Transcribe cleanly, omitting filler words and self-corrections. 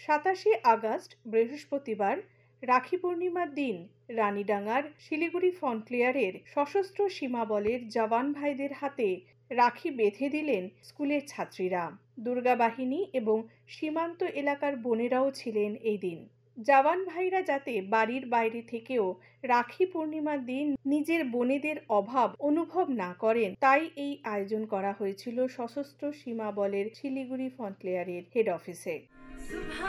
27 August বৃহস্পতিবার রাখি পূর্ণিমার দিন রানীডাঙ্গার শিলিগুড়ি ফ্রন্টিয়ারের সশস্ত্র সীমা বলের জওয়ান ভাইদের হাতে রাখি বেঁধে দিলেন স্কুলের ছাত্রীরা। দুর্গা বাহিনী এবং সীমান্ত এলাকার বোনেরাও ছিলেন এই দিন। জওয়ান ভাইরা যাতে বাড়ির বাইরে থেকেও রাখি পূর্ণিমার দিন নিজের বোনেদের অভাব অনুভব না করেন, তাই এই আয়োজন করা হয়েছিল সশস্ত্র সীমা বলের শিলিগুড়ি ফ্রন্টিয়ারের হেড অফিসে।